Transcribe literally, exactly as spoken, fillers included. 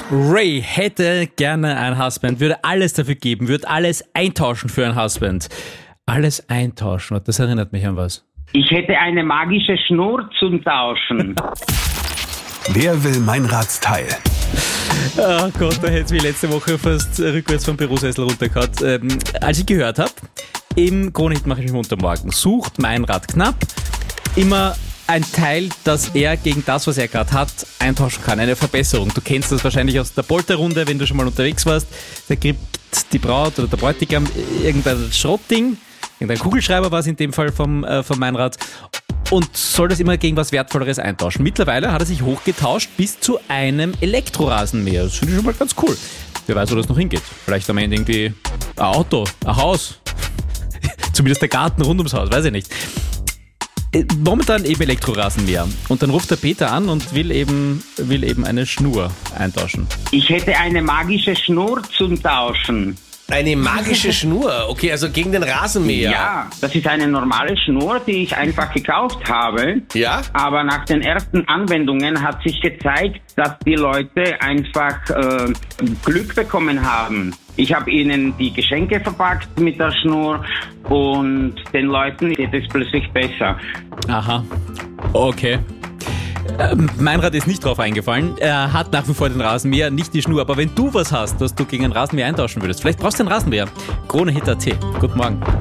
Ray hätte gerne ein Husband, würde alles dafür geben, würde alles eintauschen für ein Husband. Alles eintauschen, das erinnert mich an was. Ich hätte eine magische Schnur zum Tauschen. Wer will Meinrads-Teil? Oh Gott, da hätte es mich letzte Woche fast rückwärts vom Bürosessel runtergehauen. Ähm, als ich gehört habe, im Kronehit mache ich mich munter morgen, sucht Meinrad Knapp immer ein Teil, das er gegen das, was er gerade hat, eintauschen kann. Eine Verbesserung. Du kennst das wahrscheinlich aus der Polterrunde, wenn du schon mal unterwegs warst. Da gibt die Braut oder der Bräutigam irgendein Schrottding, irgendein Kugelschreiber war es in dem Fall vom, äh, vom Meinrad, und soll das immer gegen was Wertvolleres eintauschen. Mittlerweile hat er sich hochgetauscht bis zu einem Elektrorasenmäher. Das finde ich schon mal ganz cool. Wer weiß, wo das noch hingeht. Vielleicht am Ende irgendwie ein Auto, ein Haus. Zumindest der Garten rund ums Haus, weiß ich nicht. Momentan eben Elektrorasenmäher. Und dann ruft der Peter an und will eben, will eben eine Schnur eintauschen. Ich hätte eine magische Schnur zum Tauschen. Eine magische Schnur, okay, also gegen den Rasenmäher. Ja, das ist eine normale Schnur, die ich einfach gekauft habe. Ja? Aber nach den ersten Anwendungen hat sich gezeigt, dass die Leute einfach äh, Glück bekommen haben. Ich habe ihnen die Geschenke verpackt mit der Schnur und den Leuten geht es plötzlich besser. Aha, okay. Ähm, Meinrad ist nicht drauf eingefallen. Er hat nach wie vor den Rasenmäher, nicht die Schnur. Aber wenn du was hast, das du gegen einen Rasenmäher eintauschen würdest, vielleicht brauchst du einen Rasenmäher. Kronehit punkt at. Guten Morgen.